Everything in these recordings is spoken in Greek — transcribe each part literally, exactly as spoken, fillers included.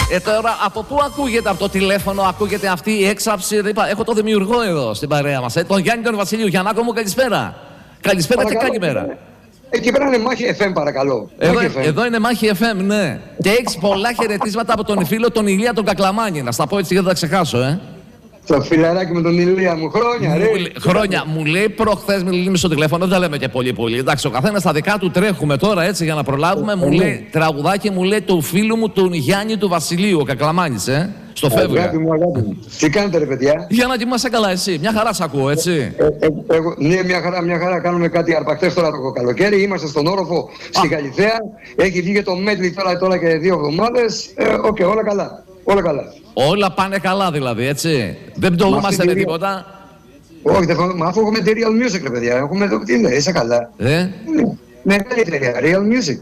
Ε, τώρα από πού ακούγεται από το τηλέφωνο, ακούγεται αυτή η έξαψη. Έχω το δημιουργό εδώ στην παρέα μας. Ε, τον Γιάννη τον Βασιλείου. Γιαννάκο μου, καλησπέρα. Καλησπέρα και καλημέρα. Εκεί πέρα είναι Μάχη εφ εμ, παρακαλώ. Εδώ, εδώ είναι Μάχη εφ εμ, ναι. Και έχεις πολλά χαιρετίσματα από τον φίλο τον Ηλία τον Κακλαμάνη. Να στα πω έτσι για να τα ξεχάσω, ε. Το φιλαράκι με τον Ηλία μου, χρόνια, ρε. Μου, χρόνια. Μου λέει προχθές, μιλήσαμε στο τηλέφωνο, δεν τα λέμε και πολύ πολύ. Εντάξει, ο καθένας στα δικά του τρέχουμε τώρα έτσι για να προλάβουμε. Μου λέει τραγουδάκι, μου λέει του φίλου μου τον Γιάννη του Βασιλείου, ο Κακλαμάνης, ε. Στο φεύγα. Αγάπη μου, αγάπη μου. Τι κάνετε, ρε παιδιά? Για να κοιμάσαι καλά, εσύ. Μια χαρά σ' ακούω, έτσι. Ε, ε, εγώ, ναι, μια χαρά, μια χαρά. Κάνουμε κάτι αρπακτές τώρα το καλοκαίρι. Είμαστε στον όροφο στη Καλιθέα. Έχει βγει και το μέτρη τώρα, τώρα και δύο εβδομάδες. Ε, Οκ, okay, όλα καλά. Όλα καλά. Όλα πάνε καλά δηλαδή, έτσι. Δεν πτωούμαστε με τίποτα. Όχι, δεν έχουμε. Αφού έχουμε τη Real Music, ρε παιδιά. Έχουμε το. Τι είναι, είσαι καλά. Ε? Μεγάλη εταιρεία, Real Music.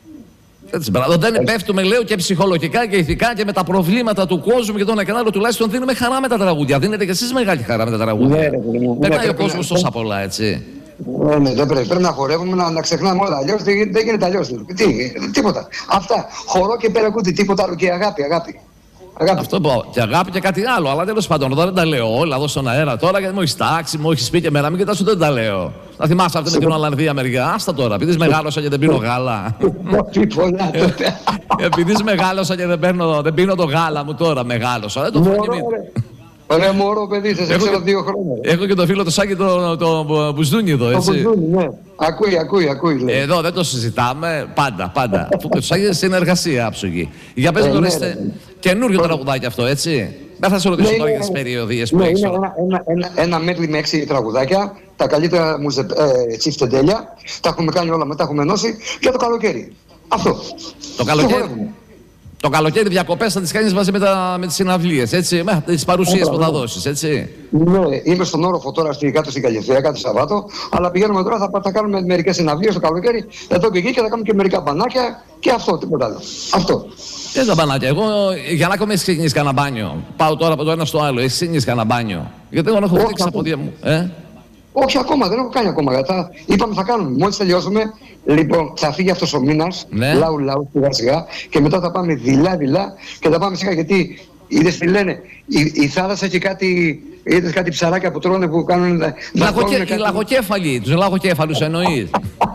Έτσι, μπράβο. Δεν πέφτουμε, λέω, και ψυχολογικά και ηθικά και με τα προβλήματα του κόσμου και τον κανάλι. Τουλάχιστον δίνουμε χαρά με τα τραγούδια. Δίνετε κι εσείς μεγάλη χαρά με τα τραγούδια. Ναι, περνάει ναι, ο κόσμος τόσα πολλά, έτσι. Ναι, ναι, δεν πρέπει. Πρέπει να χορεύουμε, να, να ξεχνάμε όλα. Αλλιώς δεν, δεν γίνεται αλλιώς. Τι, τίποτα. Αυτά. Χορό και περακούτι, τίποτα άλλο. Και αγάπη, αγάπη. Αγάπη. Αυτό πω. Και αγάπη και κάτι άλλο. Αλλά τέλος πάντων, εδώ δεν τα λέω όλα εδώ στον αέρα τώρα γιατί μου έχει τάξει, μου έχει πει και μέρα. Μην κοιτάς, δεν τα λέω. Θα θυμάσαι αυτή με την Ολλανδία μεριά. Άστα τώρα, επειδή μεγάλωσα και δεν πίνω γάλα. Όχι πολλά τότε. Επειδή μεγάλωσα και δεν, παίρνω, δεν πίνω το γάλα μου τώρα, μεγάλωσα. Δεν το φάγει. Ωραία, μωρό παιδί, σας ξέρω δύο χρόνια. Έχω και το φίλο το Σάκη το, το, το Μπουζδούνι εδώ, έτσι. Το Μπουζδούνι, ναι. Ακούει, ακούει, ακούει. Λέει. Εδώ δεν το συζητάμε, πάντα, πάντα. Το Σάκη είναι συνεργασία άψογη. Για πες τώρα, είστε καινούριο τραγουδάκι αυτό, έτσι. Δεν θα σε ρωτήσω τώρα για τις περιοδίες που έχεις. Είναι ένα μέτρη με έξι τραγουδάκια, τα καλύτερα τσιφτεντέλια. Τα έχουμε κάνει όλα, μετά έχουμε ενώσει για το καλοκαίρι. Αυτό. Το καλοκαίρι. Το καλοκαίρι διακοπές θα τις κάνεις μαζί με, τα, με τις συναυλίες, έτσι, με τις παρουσίες που θα δώσεις, έτσι. Ναι, είμαι στον όροφο τώρα στη, κάτω στην Καλιθέα, κάθε Σαββάτο, αλλά πηγαίνουμε τώρα, θα, θα κάνουμε μερικές συναυλίες το καλοκαίρι, εδώ και εκεί και θα κάνουμε και μερικά μπανάκια και αυτό, τίποτα άλλο. Αυτό. Τι τα μπανάκια, εγώ για να ακόμα έχεις ξεκινήσει κανένα μπάνιο. Πάω τώρα από το ένα στο άλλο, έχεις ξεκινήσει κανένα μπάνιο. Γιατί εγώ έχω φτιάξει από δια μου. Ε? Όχι ακόμα, δεν έχω κάνει ακόμα. Θα, είπαμε θα κάνουμε. Μόλις τελειώσουμε, λοιπόν, θα φύγει αυτός ο μήνας, ναι. λαού λαού σιγά σιγά, και μετά θα πάμε δειλά-δειλά και θα πάμε σιγά γιατί είδες τι λένε, η, η θάλασσα έχει κάτι, είδες κάτι ψαράκια που τρώνε που κάνουν. Λαγοκέ, κάτι... Οι λαγοκέφαλοι, τους λαγοκέφαλους εννοείς.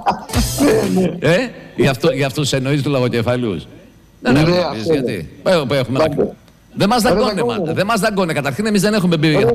ε, για, αυτό, για αυτούς εννοείς τους λαγοκέφαλους. Δεν ναι, γιατί. Δεν μας δαγκώνε, δεν μας δαγκώνε. Καταρχήν εμείς δεν έχουμε μπει.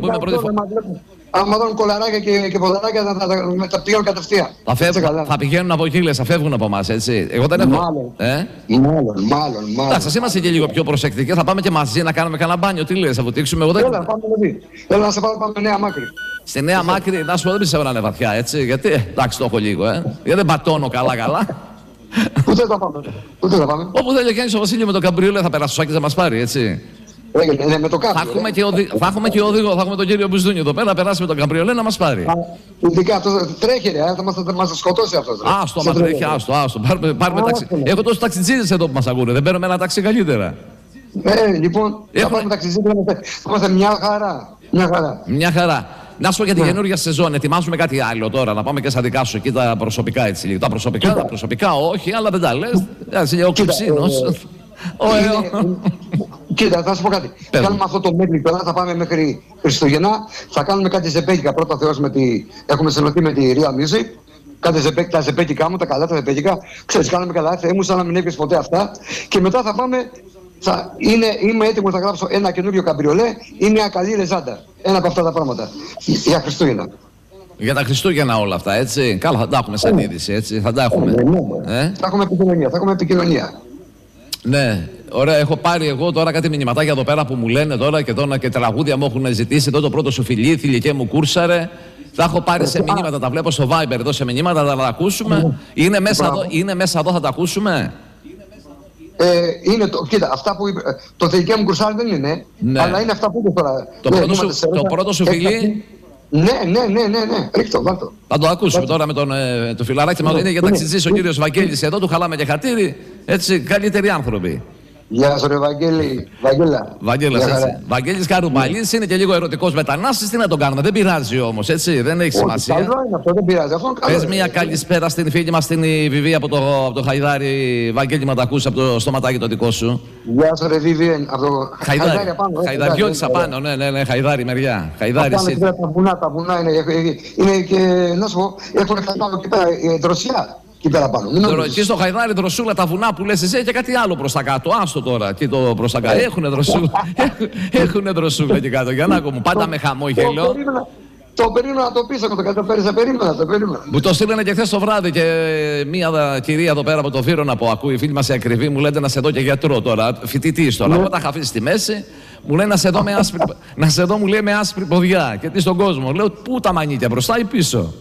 Άμα δουν κολαράκια και, και ποδαράκια θα, θα, θα, θα πηγαίνουν κατευθείαν. Θα, φεύγουν, θα πηγαίνουν από εκεί, λες, θα φεύγουν από εμάς, έτσι. Εγώ δεν έχω. Μάλλον. Ε? Μάλλον, μάλλον, μάλλον. Εντάξει, είμαστε και λίγο πιο προσεκτικοί. Θα πάμε και μαζί να κάνουμε κανένα μπάνιο. Τι λες, θα βουτήξουμε. Εγώ δεν... Έλα, πάμε δηλαδή. Έλα να σε πάρω, πάμε Νέα Μάκρη. Στη Νέα Μάκρη, να σου πω, δεν πιστεύω να είναι βαθιά, έτσι. Γιατί, εντάξει, το έχω λίγο, ε. Γιατί δεν πατώνω καλά-καλά. Πού θες να πάμε. Πού θες να πάμε. Όπου θέλει να κάνει ο Βασίλειο με τον Καμπριόλε θα περάσει ο Σάκης να μας πάρει, έτσι. Ε, ναι, με το θα, έχουμε και οδη... θα έχουμε και οδηγό, θα έχουμε τον κύριο Μπουζδούνι εδώ πέρα να περάσει με τον Καμπριόλε να μας πάρει. Ειδικά αυτό τρέχει, ρε, θα μας, θα μας σκοτώσει αυτός. Άστο, μα τρέχει, άστο, άστο. Πάρουμε, πάρουμε ταξι... Έχω τόσους ταξιτζίδες εδώ που μας ακούνε, δεν παίρνουμε ένα ταξί καλύτερα. Ε, λοιπόν, Έχουμε... θα πάρουμε ταξιτζίδες, θα είμαστε μια χαρά. Μια χαρά. Μια χαρά. Να σου πω για τη καινούργια σεζόν, ετοιμάζουμε κάτι άλλο τώρα, να πάμε και στα δικά σου εκεί τα προσωπικά έτσι. Τα προσωπικά, τα προσωπικά όχι, αλλά δεν τα λες. Είσαι ο Κυψίνος. Κοίτα, θα σου πω κάτι. Πέρα. Κάνουμε αυτό το μέτρη τώρα, θα πάμε μέχρι Χριστούγεννα. Θα κάνουμε κάτι ζεπέκικα. Πρώτα Θεός με τη... έχουμε συνοδευτεί με τη Real Music. Κάτι ζεπέκικα, τα ζεπέκικα μου, τα καλά τα ζεπέκικα. Ξέρεις, κάνουμε καλά. Θεέ μου, σαν να μην έχεις ποτέ αυτά. Και μετά θα πάμε. Θα είναι, είμαι έτοιμος να γράψω ένα καινούριο καμπριολέ ή μια καλή ρεζάντα. Ένα από αυτά τα πράγματα. Για Χριστούγεννα. Για τα Χριστούγεννα όλα αυτά, έτσι. Καλά, θα τα έχουμε σαν είδηση, έτσι. Θα τα έχουμε. Ε? Θα έχουμε επικοινωνία. Θα έχουμε επικοινωνία. Ναι, ωραία. Έχω πάρει εγώ τώρα κάτι μηνυματάκια εδώ πέρα που μου λένε τώρα και τώρα και τραγούδια μου έχουν ζητήσει. Εδώ το πρώτο σου φιλί, θηλυκέ μου κούρσαρε. Τα έχω πάρει σε μηνύματα, τα βλέπω στο Viber εδώ σε μηνύματα, θα τα ακούσουμε. Είναι μέσα εδώ, είναι μέσα εδώ, θα τα ακούσουμε. Ε, είναι το, κοίτα, αυτά που είπε, το θηλυκέ μου κουρσάρι δεν είναι, ναι. Αλλά είναι αυτά που είπε τώρα. Το, ναι, πρώτο, σου, το πρώτο σου φιλί. Ναι, ναι, ναι, ναι, ναι. Ρίχτω, βάλτο. Θα το ακούσουμε τώρα με τον ε, το φιλαράκι. Είναι για ταξιτζής ο κύριος Βαγγέλης εδώ, του χαλάμε και χατήρι. Έτσι, καλύτεροι άνθρωποι. Γεια σου, ρε Βαγγέλη. Βαγγέλα. Βαγγέλας, έτσι. Βαγγέλης Καρουμπαλής είναι και λίγο ερωτικός μετανάστης. Τι να τον κάνουμε, δεν πειράζει όμως, έτσι. Δεν έχει σημασία. Καλό είναι αυτό, δεν πειράζει. Αυτό Πες μια καλησπέρα στην φίλη μας την Βιβία από το, από το Χαϊδάρι. Βαγγέλη, μα τα ακούσει από το στοματάκι το δικό σου. Γεια σου, ρε Βιβιέν. Από το Χαϊδάρι. Χαϊδάρι απάνω. Χαϊδαριώτης απάνω, ναι, ναι, ναι, Χαϊδάρι μεριά. Χαϊδάρι. Τα βουνά, τα βουνά είναι, είναι και, να σου πω, έχουν χαϊδάρι εκεί πέρα, δροσιά. Εκεί πέρα πάνω. Εκεί στο Χαϊδάρι, δροσούλα, τα βουνά που λες εσύ και κάτι άλλο προς τα κάτω. Άστο τώρα, εκεί το προς τα κάτω. Έχουνε δροσούλα. Έχουνε δροσούλα εκεί κάτω. Για να ακούμε, πάντα με χαμόγελο. Το περίμενα να το πεις, το καταφέρεις, περίμενα, το περίμενα. Μου το στείλανε και χθες το βράδυ και μία κυρία εδώ πέρα από το Βύρωνα που ακούει, φίλοι μας η ακριβή, μου λένε να σε δω και γιατρό τώρα, φοιτητής τώρα. Εγώ τα είχα αφήσει στη μέση, μου λέει να σε δω με άσπρη, να σε δω, μου λέει με άσπρη ποδιά. Και τι στον κόσμο, λέω πού τα μανίκια, μπροστά ή πίσω.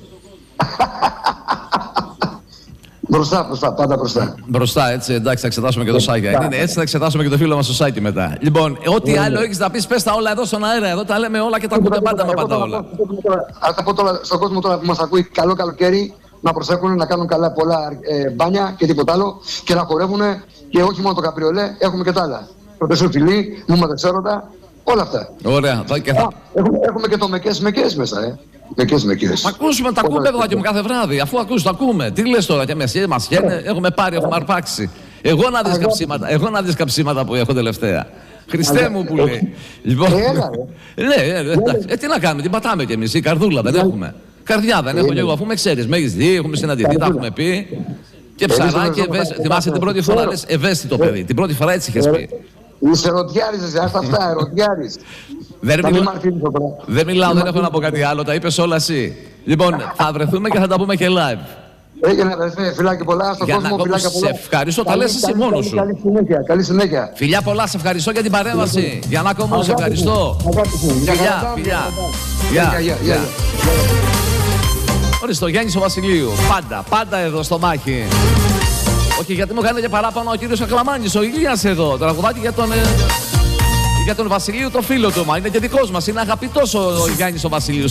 Μπροστά, μπροστά, πάντα μπροστά. Μπροστά, έτσι, εντάξει, θα εξετάσουμε και το Σάκη. Είναι έτσι, θα εξετάσουμε και το φίλο μας το Σάκη μετά. Λοιπόν, ό,τι άλλο έχεις να πεις, πες τα όλα εδώ στον αέρα. Εδώ τα λέμε όλα και τα ακούτε πάντα με πάντα όλα. Α τα πω τώρα στον κόσμο τώρα που μας ακούει, καλό καλοκαίρι, να προσέχουν, να κάνουν καλά πολλά ε, μπάνια και τίποτα άλλο και να χορεύουν και όχι μόνο το καπριολέ, έχουμε και τα άλλα. Πρωτεσού φιλί, μούματα έρωτα, όλα αυτά. Ωραία. Και θα... Α, έχουμε, έχουμε και το μεκές μεκές μέσα, ε. Μεκές μεκές. Θα ακούσουμε, τα ακούμε εδώ και μου κάθε βράδυ. Αφού ακούς, τα ακούμε. Τι λες τώρα και μας χαίνε, έχουμε πάρει, έχουμε αρπάξει. Εγώ να δεις καψίματα, εγώ να δεις καψίματα που έχω τελευταία. Χριστέ μου που λέει. Λοιπόν, ναι, τι να κάνουμε, την πατάμε κι εμείς, η καρδούλα δεν έχουμε. Καρδιά δεν έχω κι εγώ, αφού με ξέρεις, με έχεις δει, έχουμε συναντηθεί, τα έχουμε πει. Και ψαράκι, θυμάσαι την πρώτη φορά, λες ευαίσθητο παιδί. Την πρώτη φορά έτσι είχες πει. Είσαι ερωτιάρης, εσύ, άστα αυτά, ερωτιάρης. Δεν, μιλά... δεν μιλάω, δεν έχω να πω κάτι άλλο, τα είπες όλα εσύ. Λοιπόν, θα βρεθούμε και θα τα πούμε και live. Έγινε, αδερφέ, φιλάκια πολλά στον κόσμο, φιλάκια πολλά. Σε ευχαριστώ, τα λες εσύ μόνος σου. Καλή συνέχεια, καλή συνέχεια. Φιλιά πολλά, σε ευχαριστώ για την παρέμβαση. Για να κομμώ, σε ευχαριστώ. Φιλιά, φιλιά. Γεια. Ορίστε, ο Γιάννης ο Βασιλείου. Πάντα, πάντα εδώ στο μάχη. Όχι, γιατί μου κάνει και παράπονο ο κύριος Ακλαμάνης, ο Ηλίας εδώ. Τραγουδάκι για τον, ε, για τον Βασιλείου, το φίλο του. Μα είναι και δικός μας, είναι αγαπητός ο, ο Γιάννης ο Βασιλείου.